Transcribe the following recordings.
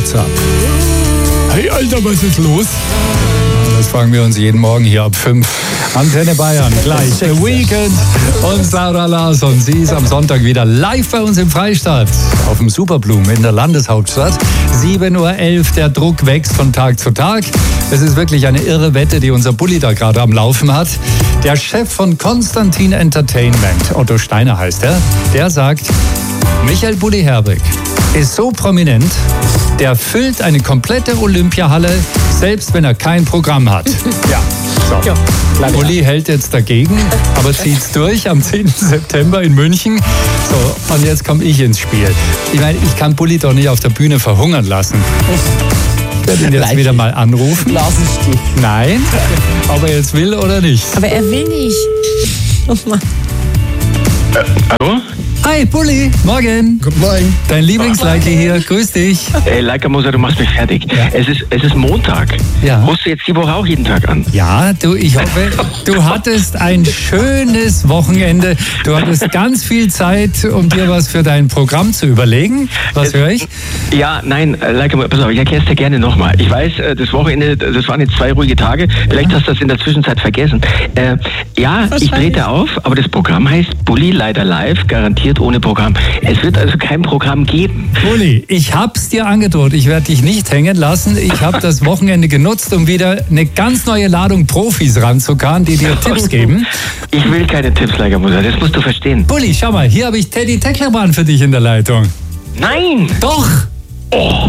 WhatsApp. Hey Alter, was ist los? Das fragen wir uns jeden Morgen hier ab 5. Antenne Bayern, gleich The Weeknd und Sarah Larsson. Sie ist am Sonntag wieder live bei uns im Freistaat auf dem Superblum in der Landeshauptstadt. 7:11 Uhr, der Druck wächst von Tag zu Tag. Es ist wirklich eine irre Wette, die unser Bulli da gerade am Laufen hat. Der Chef von Konstantin Entertainment, Otto Steiner heißt er, der sagt, Michael Bulli Herbig ist so prominent, der füllt eine komplette Olympiahalle, selbst wenn er kein Programm hat. Ja, so. Ja, Bulli hält jetzt dagegen, aber zieht's durch am 10. September in München. So, und jetzt komme ich ins Spiel. Ich meine, ich kann Bulli doch nicht auf der Bühne verhungern lassen. Ich werde ihn jetzt wieder mal anrufen. Nein, ob er jetzt will oder nicht. Aber er will nicht. Oh Mann. Hallo? Hi, Bulli. Morgen. Guten Morgen. Dein Lieblingsleike hier. Grüß dich. Ey, Leica Moser, du machst mich fertig. Ja. Es ist Montag. Ja. Rufst du jetzt die Woche auch jeden Tag an? Ja, du, ich hoffe, du hattest ein schönes Wochenende. Du hattest ganz viel Zeit, um dir was für dein Programm zu überlegen. Was höre ich? Ja, nein, Leica Moser, pass auf, ich erkläre es dir gerne nochmal. Ich weiß, das Wochenende, das waren jetzt 2 ruhige Tage. Vielleicht hast du das in der Zwischenzeit vergessen. Ja, ich trete auf, aber das Programm heißt Bulli leider live, garantiert ohne Programm. Es wird also kein Programm geben. Bulli, ich hab's dir angedroht. Ich werde dich nicht hängen lassen. Ich habe das Wochenende genutzt, um wieder eine ganz neue Ladung Profis ranzukarren, die dir Tipps geben. Ich will keine Tipps, Leica Moser, das musst du verstehen. Bulli, schau mal, hier habe ich Teddy Tecklermann für dich in der Leitung. Nein! Doch! Oh,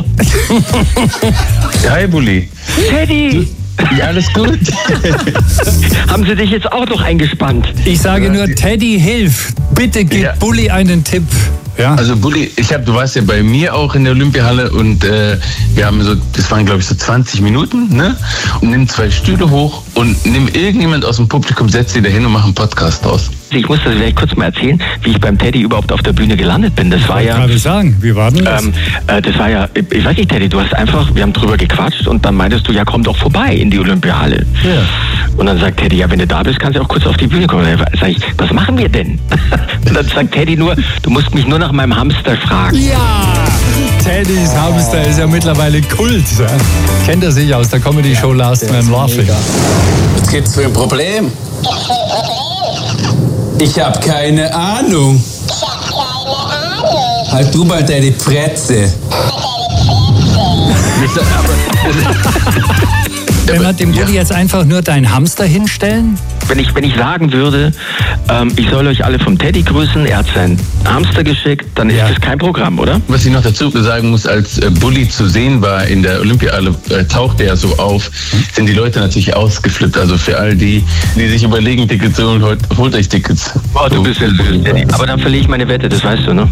Hi, Bulli. Teddy! Ja, alles gut. Haben sie dich jetzt auch noch eingespannt? Ich sage nur, Teddy, hilf. Bitte gib Bulli einen Tipp. Ja. Also Bulli, du warst ja bei mir auch in der Olympiahalle und wir haben so, das waren glaube ich so 20 Minuten, ne? Und nimm 2 Stühle hoch und nimm irgendjemand aus dem Publikum, setz sie da hin und mach einen Podcast draus. Ich muss das vielleicht kurz mal erzählen, wie ich beim Teddy überhaupt auf der Bühne gelandet bin. Das war ja. Gerade sagen, wie war denn das? Das war ja, ich weiß nicht, Teddy, du hast einfach, wir haben drüber gequatscht und dann meintest du, ja, komm doch vorbei in die Olympiahalle. Ja. Und dann sagt Teddy, ja, wenn du da bist, kannst du auch kurz auf die Bühne kommen. Dann sag ich, was machen wir denn? Und dann sagt Teddy nur, du musst mich nur nach meinem Hamster fragen. Ja! Teddys Hamster ist ja mittlerweile Kult. Ja? Kennt er sich aus der Comedy-Show Last Man Laughing. Was gibt's für ein Problem? Ich hab keine Ahnung. Halt du mal deine Fretze. Wenn wir dem Bulli jetzt einfach nur deinen Hamster hinstellen? Wenn ich sagen würde, ich soll euch alle vom Teddy grüßen, er hat seinen Hamster geschickt, dann ist das kein Programm, oder? Was ich noch dazu sagen muss, als Bulli zu sehen war in der Olympiahalle, tauchte er so auf, sind die Leute natürlich ausgeflippt. Also für all die sich überlegen, Tickets zu holen, holt euch Tickets. Oh, du bist ja süß, Teddy. Aber dann verliere ich meine Wette, das weißt du, ne?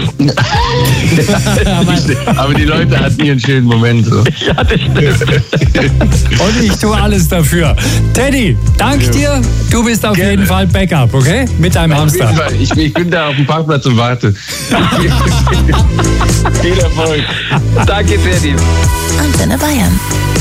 Aber die Leute hatten hier einen schönen Moment. So. Ja, das stimmt. Und ich tue alles dafür. Teddy, dank dir. Du bist auf jeden Fall Backup, okay? Mit deinem Hamster. Ich bin da auf dem Parkplatz und warte. Viel Erfolg. Danke, Teddy. Antenne Bayern.